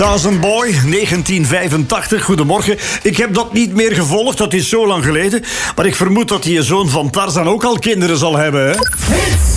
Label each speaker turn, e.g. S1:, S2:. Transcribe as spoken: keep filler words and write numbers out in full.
S1: Tarzan Boy, negentien vijfentachtig. Goedemorgen. Ik heb dat niet meer gevolgd, dat is zo lang geleden. Maar ik vermoed dat die zoon van Tarzan ook al kinderen zal hebben, hè?